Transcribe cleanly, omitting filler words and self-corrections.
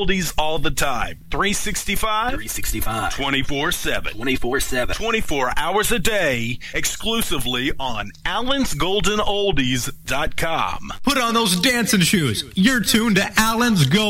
oldies all the time. 365? 24/7. 24 hours a day, exclusively on allensgoldenoldies.com. Put on those dancing shoes. You're tuned to Allen's Golden.